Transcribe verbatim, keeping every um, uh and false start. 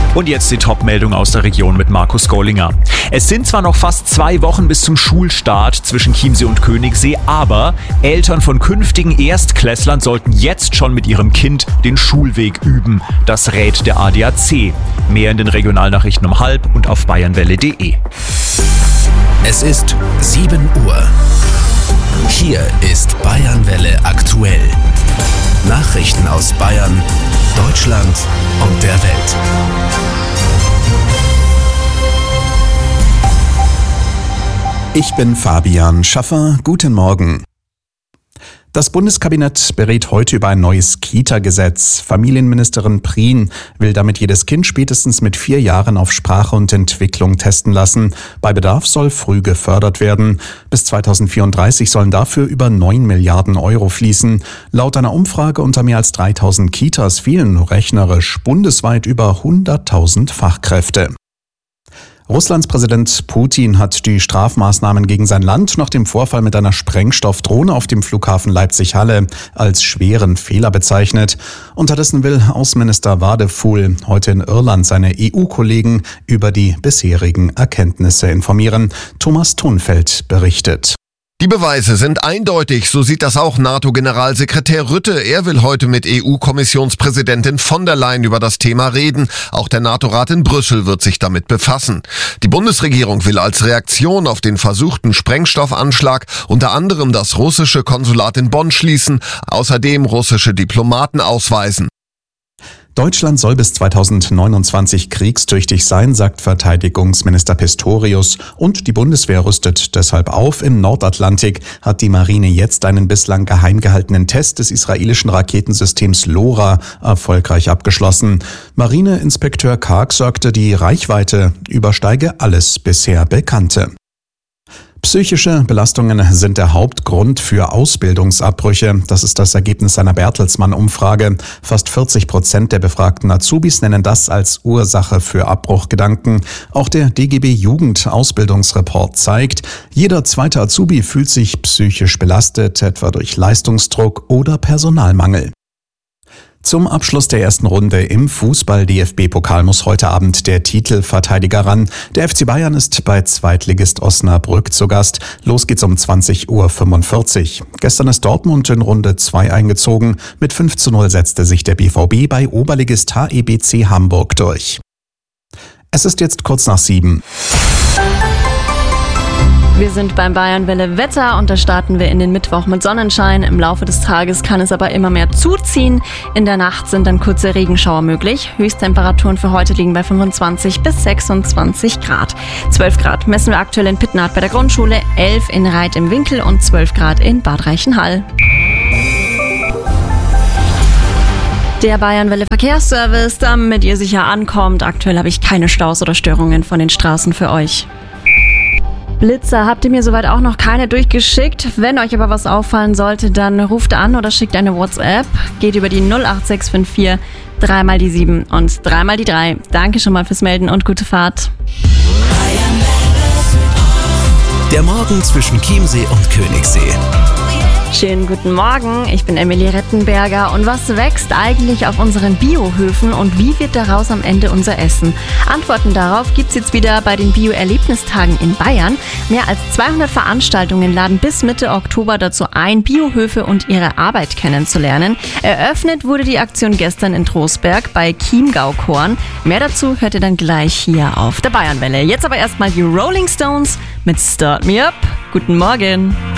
Und jetzt die Top-Meldung aus der Region mit Markus Gollinger. Es sind zwar noch fast zwei Wochen bis zum Schulstart zwischen Chiemsee und Königssee, aber Eltern von künftigen Erstklässlern sollten jetzt schon mit ihrem Kind den Schulweg üben. Das rät der A D A C. Mehr in den Regionalnachrichten um halb und auf bayernwelle punkt de. Es ist sieben Uhr. Hier ist Bayernwelle aktuell. Nachrichten aus Bayern, Deutschland und der Welt. Ich bin Fabian Schaffer. Guten Morgen. Das Bundeskabinett berät heute über ein neues Kita-Gesetz. Familienministerin Prien will damit jedes Kind spätestens mit vier Jahren auf Sprache und Entwicklung testen lassen. Bei Bedarf soll früh gefördert werden. Bis zweitausendvierunddreißig sollen dafür über neun Milliarden Euro fließen. Laut einer Umfrage unter mehr als dreitausend Kitas fehlen rechnerisch bundesweit über hunderttausend Fachkräfte. Russlands Präsident Putin hat die Strafmaßnahmen gegen sein Land nach dem Vorfall mit einer Sprengstoffdrohne auf dem Flughafen Leipzig-Halle als schweren Fehler bezeichnet. Unterdessen will Außenminister Wadefuhl heute in Irland seine E U-Kollegen über die bisherigen Erkenntnisse informieren. Thomas Thunfeld berichtet. Die Beweise sind eindeutig, so sieht das auch NATO-Generalsekretär Rutte. Er will heute mit E U-Kommissionspräsidentin von der Leyen über das Thema reden. Auch der NATO-Rat in Brüssel wird sich damit befassen. Die Bundesregierung will als Reaktion auf den versuchten Sprengstoffanschlag unter anderem das russische Konsulat in Bonn schließen, außerdem russische Diplomaten ausweisen. Deutschland soll bis zweitausendneunundzwanzig kriegstüchtig sein, sagt Verteidigungsminister Pistorius. Und die Bundeswehr rüstet deshalb auf. Im Nordatlantik hat die Marine jetzt einen bislang geheim gehaltenen Test des israelischen Raketensystems LoRa erfolgreich abgeschlossen. Marineinspekteur Karg sagte, die Reichweite übersteige alles bisher Bekannte. Psychische Belastungen sind der Hauptgrund für Ausbildungsabbrüche. Das ist das Ergebnis einer Bertelsmann-Umfrage. Fast vierzig Prozent der befragten Azubis nennen das als Ursache für Abbruchgedanken. Auch der D G B-Jugend-Ausbildungsreport zeigt, jeder zweite Azubi fühlt sich psychisch belastet, etwa durch Leistungsdruck oder Personalmangel. Zum Abschluss der ersten Runde im Fußball-D F B-Pokal muss heute Abend der Titelverteidiger ran. Der F C Bayern ist bei Zweitligist Osnabrück zu Gast. Los geht's um zwanzig Uhr fünfundvierzig. Gestern ist Dortmund in Runde zwei eingezogen. Mit fünf zu null setzte sich der B V B bei Oberligist H E B C Hamburg durch. Es ist jetzt kurz nach sieben. Wir sind beim Bayernwelle Wetter und da starten wir in den Mittwoch mit Sonnenschein. Im Laufe des Tages kann es aber immer mehr zuziehen. In der Nacht sind dann kurze Regenschauer möglich. Höchsttemperaturen für heute liegen bei fünfundzwanzig bis sechsundzwanzig Grad. zwölf Grad messen wir aktuell in Pittnath bei der Grundschule, elf in Reit im Winkel und zwölf Grad in Bad Reichenhall. Der Bayernwelle Verkehrsservice, damit ihr sicher ankommt. Aktuell habe ich keine Staus oder Störungen von den Straßen für euch. Blitzer habt ihr mir soweit auch noch keine durchgeschickt. Wenn euch aber was auffallen sollte, dann ruft an oder schickt eine WhatsApp. Geht über die null acht sechs fünf vier, dreimal die sieben und dreimal die drei. Danke schon mal fürs Melden und gute Fahrt. Der Morgen zwischen Chiemsee und Königssee. Schönen guten Morgen, ich bin Emilie Rettenberger. Und was wächst eigentlich auf unseren Biohöfen und wie wird daraus am Ende unser Essen? Antworten darauf gibt's jetzt wieder bei den Bio-Erlebnistagen in Bayern. Mehr als zweihundert Veranstaltungen laden bis Mitte Oktober dazu ein, Biohöfe und ihre Arbeit kennenzulernen. Eröffnet wurde die Aktion gestern in Trostberg bei Chiemgau-Korn. Mehr dazu hört ihr dann gleich hier auf der Bayernwelle. Jetzt aber erstmal die Rolling Stones mit Start Me Up. Guten Morgen.